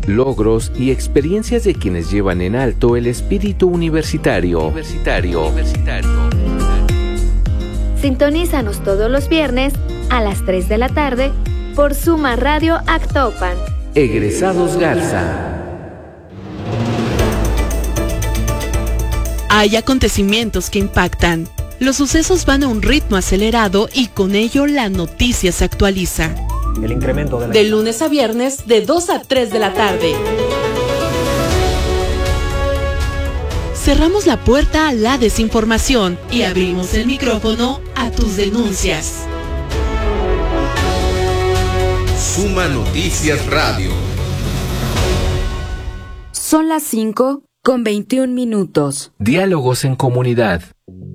logros y experiencias de quienes llevan en alto el espíritu universitario. Sintonízanos todos los viernes a las 3 de la tarde por Suma Radio Actopan. Egresados Garza. Hay acontecimientos que impactan. Los sucesos van a un ritmo acelerado y con ello la noticia se actualiza. El incremento de lunes a viernes de 2 a 3 de la tarde. Cerramos la puerta a la desinformación y abrimos el micrófono a tus denuncias. Suma Noticias Radio. Son las 5:21. Diálogos en comunidad.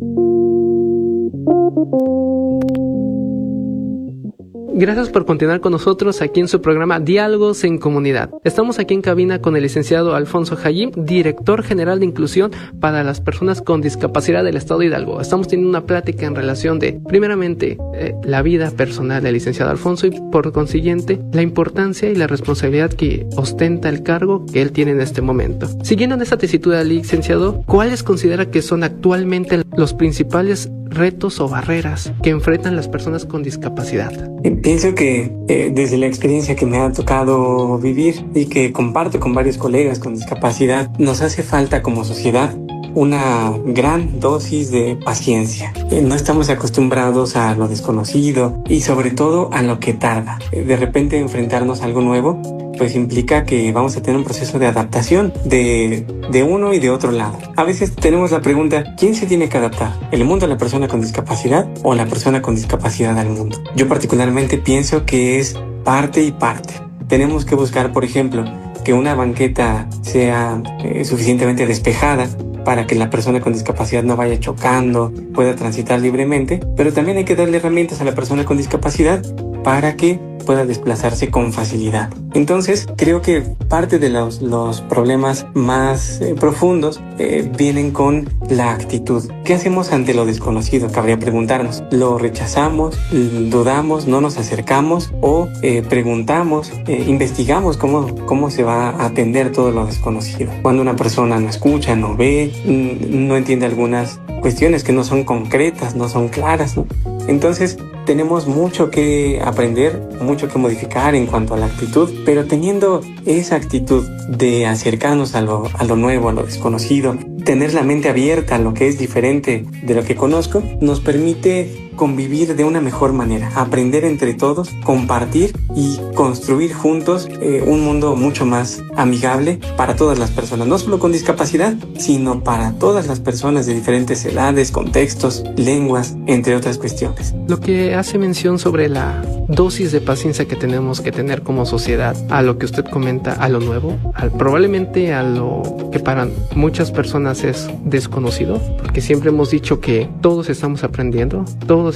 Gracias por continuar con nosotros aquí en su programa Diálogos en Comunidad. Estamos aquí en cabina con el licenciado Alfonso Jayim, director general de inclusión para las personas con discapacidad del Estado de Hidalgo. Estamos teniendo una plática en relación de, primeramente, la vida personal del licenciado Alfonso y, por consiguiente, la importancia y la responsabilidad que ostenta el cargo que él tiene en este momento. Siguiendo en esta tesitura, licenciado, ¿cuáles considera que son actualmente los principales retos o barreras que enfrentan las personas con discapacidad? Pienso que desde la experiencia que me ha tocado vivir y que comparto con varios colegas con discapacidad, nos hace falta como sociedad una gran dosis de paciencia. No estamos acostumbrados a lo desconocido y sobre todo a lo que tarda. De repente enfrentarnos a algo nuevo pues implica que vamos a tener un proceso de adaptación de uno y de otro lado. A veces tenemos la pregunta, ¿quién se tiene que adaptar? ¿El mundo a la persona con discapacidad o la persona con discapacidad al mundo? Yo particularmente pienso que es parte y parte. Tenemos que buscar, por ejemplo, que una banqueta sea suficientemente despejada para que la persona con discapacidad no vaya chocando, pueda transitar libremente, pero también hay que darle herramientas a la persona con discapacidad para que pueda desplazarse con facilidad. Entonces, creo que parte de los problemas más profundos vienen con la actitud. ¿Qué hacemos ante lo desconocido? Cabría preguntarnos. ¿Lo rechazamos? ¿Dudamos? ¿No nos acercamos? ¿O preguntamos? ¿Investigamos cómo se va a atender todo lo desconocido? Cuando una persona no escucha, no ve, no entiende algunas cuestiones que no son concretas, no son claras, ¿no? Entonces, tenemos mucho que aprender, mucho que modificar en cuanto a la actitud, pero teniendo esa actitud de acercarnos a lo nuevo, a lo desconocido, tener la mente abierta a lo que es diferente de lo que conozco, nos permite convivir de una mejor manera, aprender entre todos, compartir y construir juntos un mundo mucho más amigable para todas las personas, no solo con discapacidad, sino para todas las personas de diferentes edades, contextos, lenguas, entre otras cuestiones. Lo que hace mención sobre la dosis de paciencia que tenemos que tener como sociedad a lo que usted comenta, a lo nuevo, probablemente a lo que para muchas personas es desconocido, porque siempre hemos dicho que todos estamos aprendiendo, todos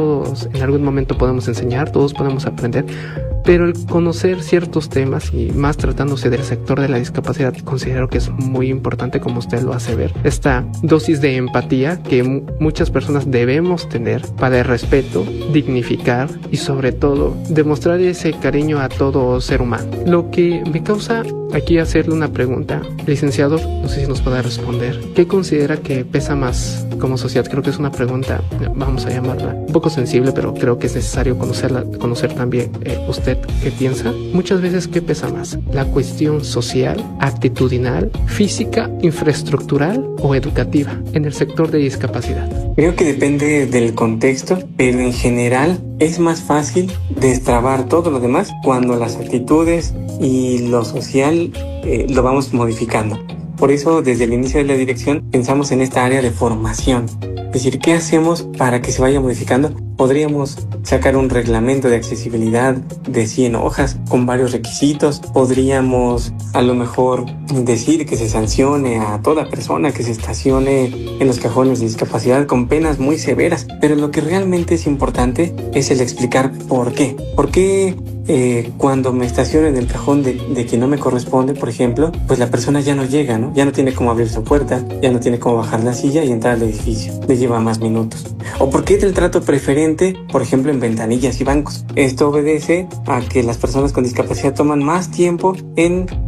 en algún momento podemos enseñar, todos podemos aprender, pero el conocer ciertos temas y más tratándose del sector de la discapacidad, considero que es muy importante, como usted lo hace ver, esta dosis de empatía que muchas personas debemos tener para el respeto, dignificar y sobre todo demostrar ese cariño a todo ser humano. Lo que me causa aquí hacerle una pregunta, licenciado, no sé si nos pueda responder. ¿Qué considera que pesa más como sociedad? Creo que es una pregunta, vamos a llamarla, un poco sensible, pero creo que es necesario conocer también usted qué piensa. Muchas veces, ¿qué pesa más? ¿La cuestión social, actitudinal, física, infraestructural o educativa en el sector de discapacidad? Creo que depende del contexto, pero en general es más fácil destrabar todo lo demás cuando las actitudes y lo social lo vamos modificando. Por eso, desde el inicio de la dirección, pensamos en esta área de formación. Es decir, ¿qué hacemos para que se vaya modificando? Podríamos sacar un reglamento de accesibilidad de 100 hojas con varios requisitos. Podríamos, a lo mejor, decir que se sancione a toda persona que se estacione en los cajones de discapacidad con penas muy severas. Pero lo que realmente es importante es el explicar por qué. ¿Por qué cuando me estaciono en el cajón de quien no me corresponde, por ejemplo, pues la persona ya no llega, ¿no? Ya no tiene cómo abrir su puerta, ya no tiene cómo bajar la silla y entrar al edificio. Le lleva más minutos. ¿O por qué el trato preferente, por ejemplo, en ventanillas y bancos? Esto obedece a que las personas con discapacidad toman más tiempo en